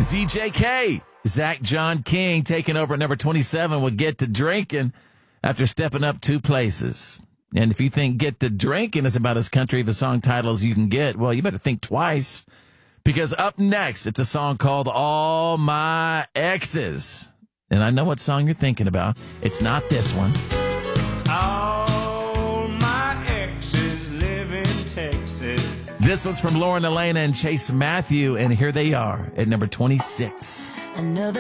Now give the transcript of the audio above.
ZJK, Zach John King, taking over at number 27 with Get to Drinking after stepping up 2 places. And if you think Get to Drinking is about as country of a song title as you can get, well, you better think twice. Because up next, it's a song called All My Exes. And I know what song you're thinking about. It's not this one. All my exes live in Texas. This was from Lauren Elena and Chase Matthew, and here they are at number 26. Another